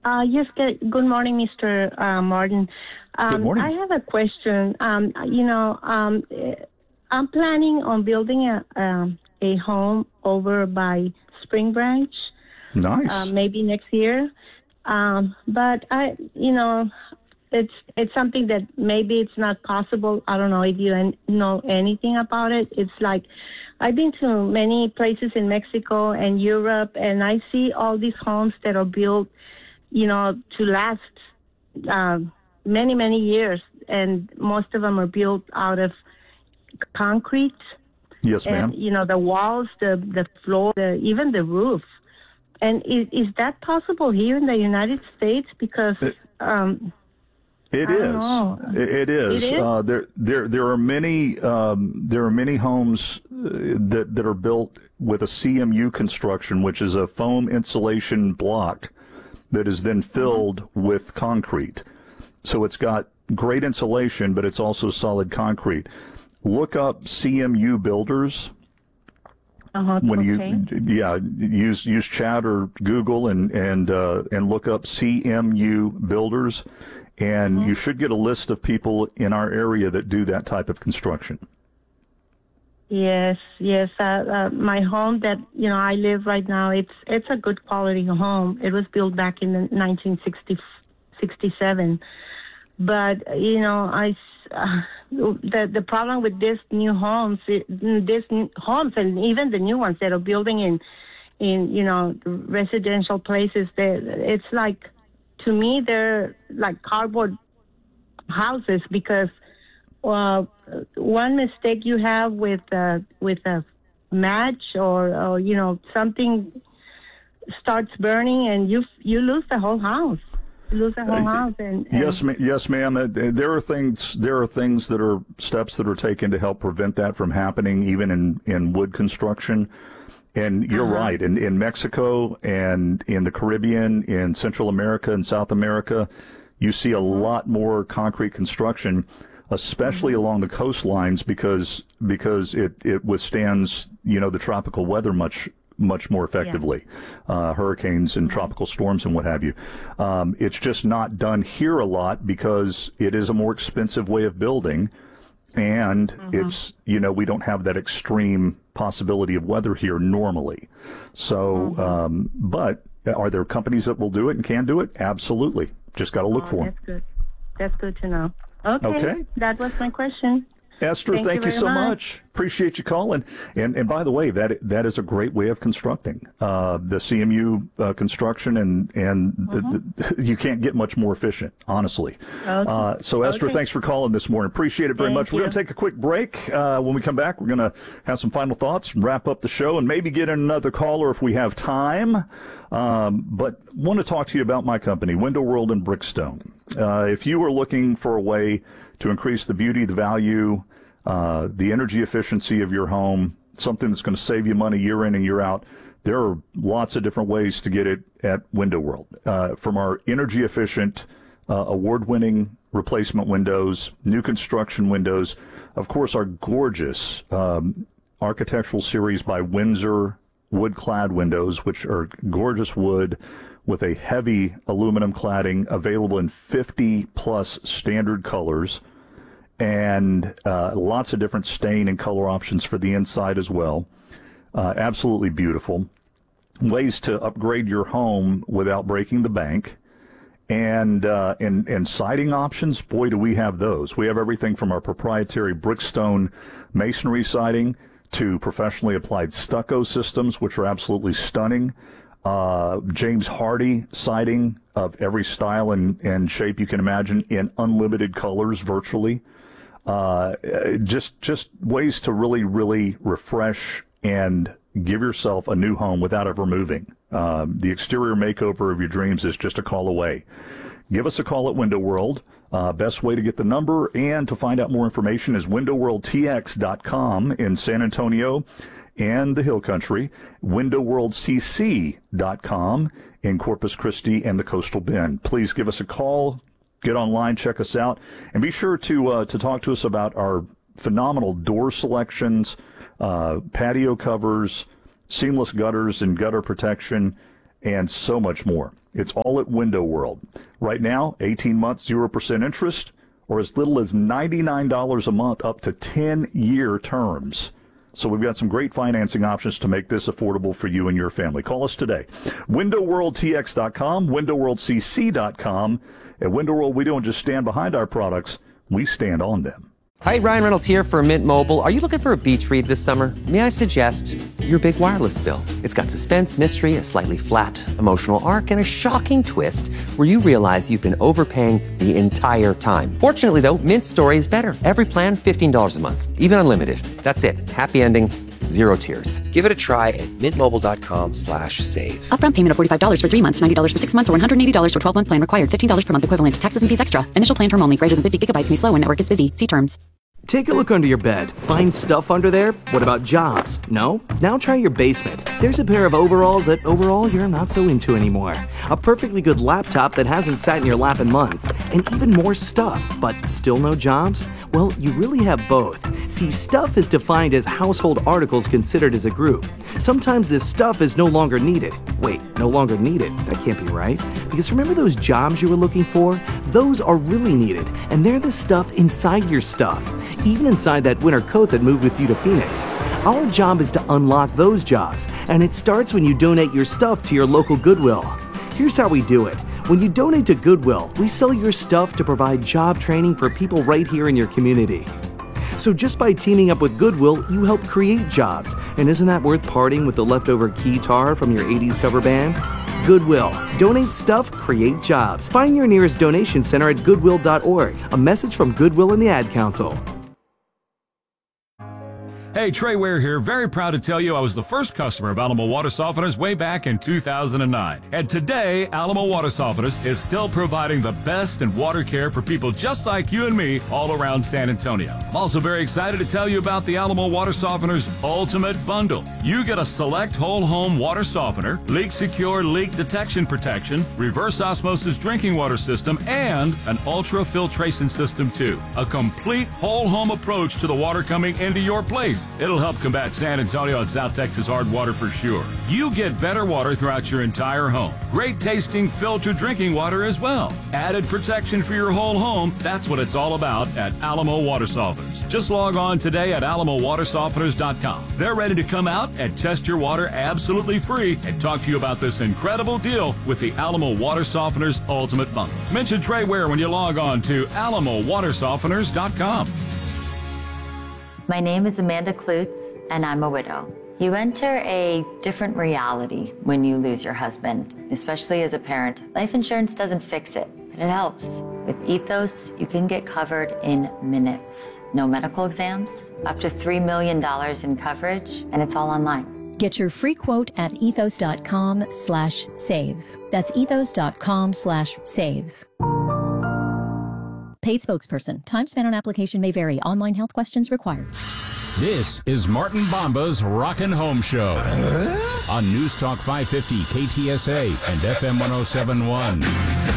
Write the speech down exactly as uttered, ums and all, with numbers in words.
Uh, yes, good good morning, Mister Uh, Martin. Um, Good morning. I have a question. Um, you know, um, eh, I'm planning on building a um, a home over by Spring Branch, Nice. uh, maybe next year. Um, but I, you know, it's it's something that maybe it's not possible. I don't know if you an- know anything about it. It's like I've been to many places in Mexico and Europe, and I see all these homes that are built, you know, to last um, many, many years. And most of them are built out of concrete. Yes, And, ma'am. you know, the walls, the, the floor, the, even the roof. And is, is that possible here in the United States? Because um, It I is. don't know. It, it is. It is? Uh, there, there, there are many. Um, there are many homes uh, that that are built with a C M U construction, which is a foam insulation block that is then filled Mm-hmm. with concrete. So it's got great insulation, but it's also solid concrete. Look up C M U builders. Uh-huh, When okay. you, yeah, use use chat or Google and and uh, and look up C M U builders, and Mm-hmm. you should get a list of people in our area that do that type of construction. Yes, yes. Uh, uh, my home that you know I live right now, it's it's a good quality home. It was built back in the nineteen sixty-seven, but you know I s- uh, the the problem with this new homes, it, this new homes, and even the new ones that are building in in you know residential places, that it's like, to me they're like cardboard houses, because uh, one mistake you have with uh, with a match, or, or you know something starts burning, and you you lose the whole house. You lose the whole house. And, and Yes, ma- yes, ma'am. Uh, There are things. There are things that are steps that are taken to help prevent that from happening, even in, in wood construction. And you're Uh-huh. right. In in Mexico and in the Caribbean, in Central America and South America, you see a lot more concrete construction, especially along the coastlines, because because it, it withstands, you know, the tropical weather much much more effectively, uh, hurricanes and tropical storms and what have you. Um, it's just not done here a lot because it is a more expensive way of building, and it's, you know, we don't have that extreme possibility of weather here normally. So, um, but are there companies that will do it and can do it? Absolutely. Just got to look Oh, for them. that's good. That's good to know. Okay. Okay. That was my question. Esther, Thank thank, you you, very so much. much. Appreciate you calling. And and by the way, that that is a great way of constructing. Uh, the C M U uh, construction, and and the, the, you can't get much more efficient, honestly. Okay. Uh, so Esther, Okay. thanks for calling this morning. Appreciate it very Thank much. We're you. going to take a quick break. Uh, when we come back, we're going to have some final thoughts, wrap up the show, and maybe get in another caller if we have time. Um, but want to talk to you about my company, Window World in Brickstone. Uh, if you are looking for a way to increase the beauty, the value, uh, the energy efficiency of your home, something that's going to save you money year in and year out, there are lots of different ways to get it at Window World. Uh, from our energy efficient, uh, award-winning replacement windows, new construction windows, of course, our gorgeous um, architectural series by Windsor wood-clad windows, which are gorgeous wood with a heavy aluminum cladding, available in fifty plus standard colors, and uh, lots of different stain and color options for the inside as well. Uh, absolutely beautiful. Ways to upgrade your home without breaking the bank. And, uh, and, and siding options, boy, do we have those. We have everything from our proprietary Brickstone masonry siding to professionally applied stucco systems, which are absolutely stunning. Uh, James Hardy siding of every style and, and shape you can imagine in unlimited colors virtually. Uh, just just ways to really, really refresh and give yourself a new home without ever moving. Uh, the exterior makeover of your dreams is just a call away. Give us a call at Window World. Uh, best way to get the number and to find out more information is window world t x dot com in San Antonio and the Hill Country, window world c c dot com in Corpus Christi and the Coastal Bend. Please give us a call. Get online, check us out, and be sure to uh, to talk to us about our phenomenal door selections, uh, patio covers, seamless gutters and gutter protection, and so much more. It's all at Window World. Right now, eighteen months, zero percent interest, or as little as ninety-nine dollars a month up to ten-year terms. So we've got some great financing options to make this affordable for you and your family. Call us today. window world t x dot com, window world c c dot com. At Window World, we don't just stand behind our products, we stand on them. Hi, Ryan Reynolds here for Mint Mobile. Are you looking for a beach read this summer? May I suggest your big wireless bill? It's got suspense, mystery, a slightly flat, emotional arc, and a shocking twist where you realize you've been overpaying the entire time. Fortunately, though, Mint's story is better. Every plan, fifteen dollars a month, even unlimited. That's it. Happy ending, zero tears. Give it a try at mintmobile.com slash save. Upfront payment of forty-five dollars for three months, ninety dollars for six months, or one hundred eighty dollars for twelve-month plan required. fifteen dollars per month equivalent. Taxes and fees extra. Initial plan term only. Greater than fifty gigabytes may slow when network is busy. See terms. Take a look under your bed. Find stuff under there? What about jobs? No? Now try your basement. There's a pair of overalls that overall you're not so into anymore. A perfectly good laptop that hasn't sat in your lap in months. And even more stuff, but still no jobs? Well, you really have both. See, stuff is defined as household articles considered as a group. Sometimes this stuff is no longer needed. Wait, no longer needed? That can't be right. Because remember those jobs you were looking for? Those are really needed, and they're the stuff inside your stuff. Even inside that winter coat that moved with you to Phoenix. Our job is to unlock those jobs, and it starts when you donate your stuff to your local Goodwill. Here's how we do it. When you donate to Goodwill, we sell your stuff to provide job training for people right here in your community. So just by teaming up with Goodwill, you help create jobs. And isn't that worth parting with the leftover keytar from your eighties cover band? Goodwill. Donate stuff, create jobs. Find your nearest donation center at goodwill dot org. A message from Goodwill and the Ad Council. Hey, Trey Ware here. Very proud to tell you I was the first customer of Alamo Water Softeners way back in two thousand nine. And today, Alamo Water Softeners is still providing the best in water care for people just like you and me all around San Antonio. I'm also very excited to tell you about the Alamo Water Softeners Ultimate Bundle. You get a select whole home water softener, leak secure leak detection protection, reverse osmosis drinking water system, and an ultra filtration system too. A complete whole home approach to the water coming into your place. It'll help combat San Antonio and South Texas hard water for sure. You get better water throughout your entire home. Great tasting filtered drinking water as well. Added protection for your whole home. That's what it's all about at Alamo Water Softeners. Just log on today at alamo water softeners dot com. They're ready to come out and test your water absolutely free and talk to you about this incredible deal with the Alamo Water Softeners Ultimate Bundle. Mention Trey Ware when you log on to alamo water softeners dot com. My name is Amanda Klutz, and I'm a widow. You enter a different reality when you lose your husband, especially as a parent. Life insurance doesn't fix it, but it helps. With Ethos, you can get covered in minutes. No medical exams, up to three million dollars in coverage, and it's all online. Get your free quote at ethos dot com slash save. That's ethos dot com slash save. Paid spokesperson. Time spent on application may vary. Online health questions required. This is Martin Bomba's Rockin' Home Show on News Talk five fifty K T S A and F M one oh seven point one.